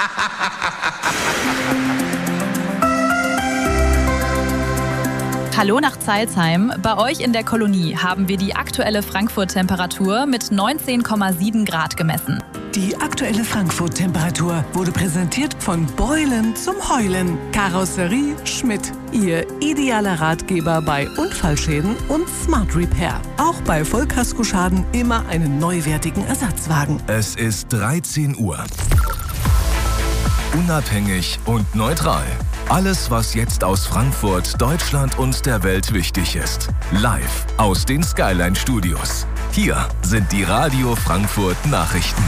Hallo nach Zeilsheim. Bei euch in der Kolonie haben wir die aktuelle Frankfurt-Temperatur mit 19,7 Grad gemessen. Die aktuelle Frankfurt-Temperatur wurde präsentiert von Beulen zum Heulen. Karosserie Schmidt. Ihr idealer Ratgeber bei Unfallschäden und Smart Repair. Auch bei Vollkaskoschaden immer einen neuwertigen Ersatzwagen. Es ist 13 Uhr. Unabhängig und neutral. Alles, was jetzt aus Frankfurt, Deutschland und der Welt wichtig ist. Live aus den Skyline Studios. Hier sind die Radio Frankfurt Nachrichten.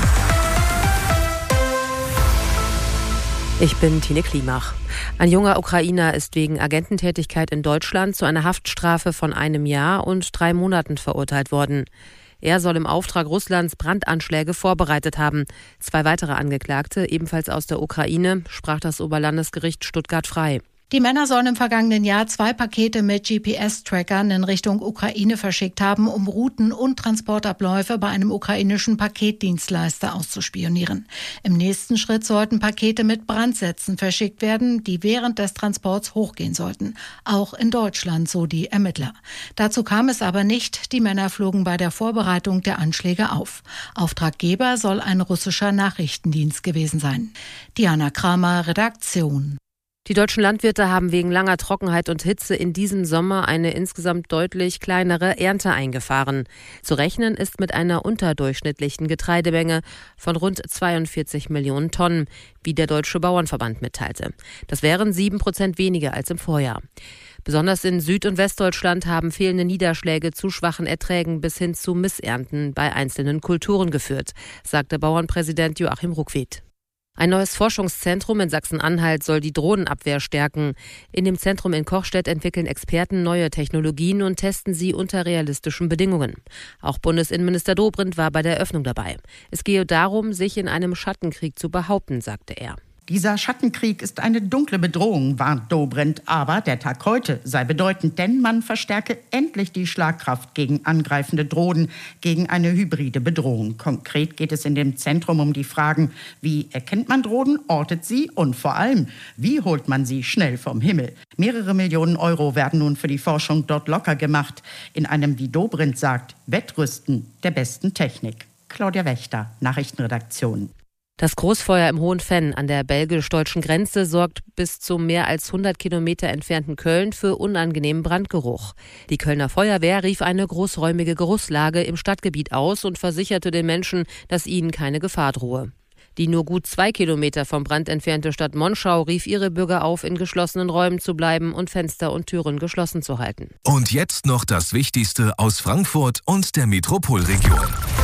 Ich bin Tine Klimach. Ein junger Ukrainer ist wegen Agententätigkeit in Deutschland zu einer Haftstrafe von 1 Jahr und 3 Monaten verurteilt worden. Er soll im Auftrag Russlands Brandanschläge vorbereitet haben. 2 weitere Angeklagte, ebenfalls aus der Ukraine, sprach das Oberlandesgericht Stuttgart frei. Die Männer sollen im vergangenen Jahr 2 Pakete mit GPS-Trackern in Richtung Ukraine verschickt haben, um Routen und Transportabläufe bei einem ukrainischen Paketdienstleister auszuspionieren. Im nächsten Schritt sollten Pakete mit Brandsätzen verschickt werden, die während des Transports hochgehen sollten. Auch in Deutschland, so die Ermittler. Dazu kam es aber nicht. Die Männer flogen bei der Vorbereitung der Anschläge auf. Auftraggeber soll ein russischer Nachrichtendienst gewesen sein. Diana Kramer, Redaktion. Die deutschen Landwirte haben wegen langer Trockenheit und Hitze in diesem Sommer eine insgesamt deutlich kleinere Ernte eingefahren. Zu rechnen ist mit einer unterdurchschnittlichen Getreidemenge von rund 42 Millionen Tonnen, wie der Deutsche Bauernverband mitteilte. Das wären 7% weniger als im Vorjahr. Besonders in Süd- und Westdeutschland haben fehlende Niederschläge zu schwachen Erträgen bis hin zu Missernten bei einzelnen Kulturen geführt, sagte Bauernpräsident Joachim Ruckwied. Ein neues Forschungszentrum in Sachsen-Anhalt soll die Drohnenabwehr stärken. In dem Zentrum in Kochstedt entwickeln Experten neue Technologien und testen sie unter realistischen Bedingungen. Auch Bundesinnenminister Dobrindt war bei der Eröffnung dabei. Es gehe darum, sich in einem Schattenkrieg zu behaupten, sagte er. Dieser Schattenkrieg ist eine dunkle Bedrohung, warnt Dobrindt. Aber der Tag heute sei bedeutend, denn man verstärke endlich die Schlagkraft gegen angreifende Drohnen, gegen eine hybride Bedrohung. Konkret geht es in dem Zentrum um die Fragen, wie erkennt man Drohnen, ortet sie und vor allem, wie holt man sie schnell vom Himmel. Mehrere Millionen Euro werden nun für die Forschung dort locker gemacht, in einem, wie Dobrindt sagt, Wettrüsten der besten Technik. Claudia Wächter, Nachrichtenredaktion. Das Großfeuer im Hohenfenn an der belgisch-deutschen Grenze sorgt bis zum mehr als 100 Kilometer entfernten Köln für unangenehmen Brandgeruch. Die Kölner Feuerwehr rief eine großräumige Geruchslage im Stadtgebiet aus und versicherte den Menschen, dass ihnen keine Gefahr drohe. Die nur gut 2 Kilometer vom Brand entfernte Stadt Monschau rief ihre Bürger auf, in geschlossenen Räumen zu bleiben und Fenster und Türen geschlossen zu halten. Und jetzt noch das Wichtigste aus Frankfurt und der Metropolregion.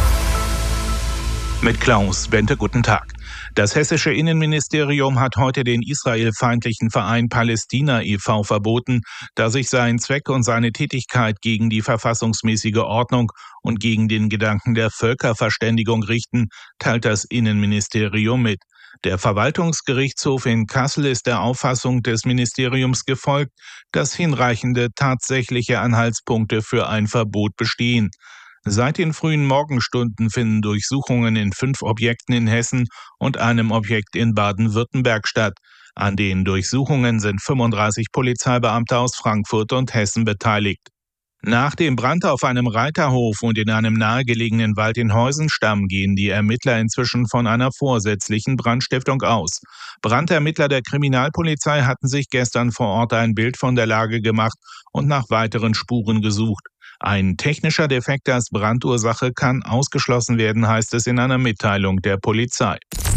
Mit Klaus Bente, guten Tag. Das hessische Innenministerium hat heute den israelfeindlichen Verein Palästina e.V. verboten, da sich sein Zweck und seine Tätigkeit gegen die verfassungsmäßige Ordnung und gegen den Gedanken der Völkerverständigung richten, teilt das Innenministerium mit. Der Verwaltungsgerichtshof in Kassel ist der Auffassung des Ministeriums gefolgt, dass hinreichende tatsächliche Anhaltspunkte für ein Verbot bestehen. Seit den frühen Morgenstunden finden Durchsuchungen in 5 Objekten in Hessen und einem Objekt in Baden-Württemberg statt. An den Durchsuchungen sind 35 Polizeibeamte aus Frankfurt und Hessen beteiligt. Nach dem Brand auf einem Reiterhof und in einem nahegelegenen Wald in Heusenstamm gehen die Ermittler inzwischen von einer vorsätzlichen Brandstiftung aus. Brandermittler der Kriminalpolizei hatten sich gestern vor Ort ein Bild von der Lage gemacht und nach weiteren Spuren gesucht. Ein technischer Defekt als Brandursache kann ausgeschlossen werden, heißt es in einer Mitteilung der Polizei.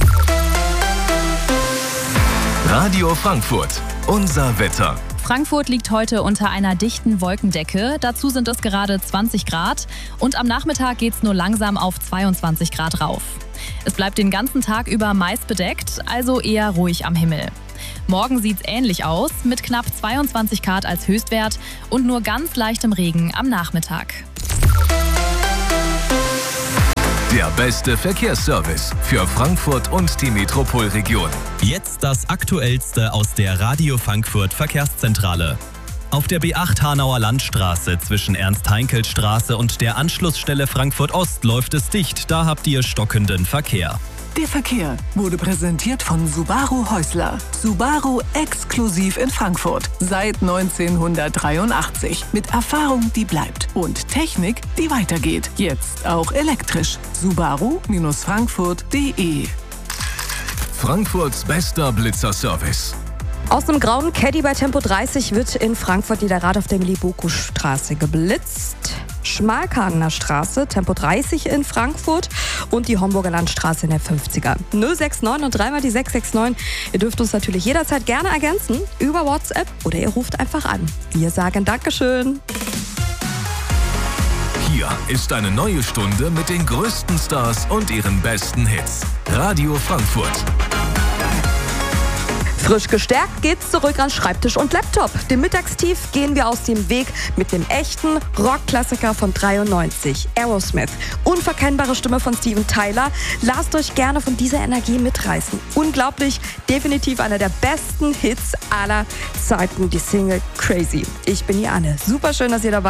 Radio Frankfurt, unser Wetter. Frankfurt liegt heute unter einer dichten Wolkendecke. Dazu sind es gerade 20 Grad. Und am Nachmittag geht es nur langsam auf 22 Grad rauf. Es bleibt den ganzen Tag über meist bedeckt, also eher ruhig am Himmel. Morgen sieht's ähnlich aus, mit knapp 22 Grad als Höchstwert und nur ganz leichtem Regen am Nachmittag. Der beste Verkehrsservice für Frankfurt und die Metropolregion. Jetzt das Aktuellste aus der Radio Frankfurt Verkehrszentrale. Auf der B8 Hanauer Landstraße zwischen Ernst-Heinkel-Straße und der Anschlussstelle Frankfurt Ost läuft es dicht, da habt ihr stockenden Verkehr. Der Verkehr wurde präsentiert von Subaru Häusler. Subaru exklusiv in Frankfurt. Seit 1983. Mit Erfahrung, die bleibt. Und Technik, die weitergeht. Jetzt auch elektrisch. Subaru-Frankfurt.de. Frankfurts bester Blitzerservice. Aus einem grauen Caddy bei Tempo 30 wird in Frankfurt Niederrad auf der Miliboku-Straße geblitzt. Schmalkadener Straße, Tempo 30 in Frankfurt und die Homburger Landstraße in der 50er. 069 und dreimal die 669. Ihr dürft uns natürlich jederzeit gerne ergänzen über WhatsApp oder ihr ruft einfach an. Wir sagen Dankeschön. Hier ist eine neue Stunde mit den größten Stars und ihren besten Hits. Radio Frankfurt. Frisch gestärkt geht's zurück an Schreibtisch und Laptop. Dem Mittagstief gehen wir aus dem Weg mit dem echten Rockklassiker von 93, Aerosmith. Unverkennbare Stimme von Steven Tyler. Lasst euch gerne von dieser Energie mitreißen. Unglaublich, definitiv einer der besten Hits aller Zeiten, die Single Crazy. Ich bin die Anne. Super schön, dass ihr dabei seid.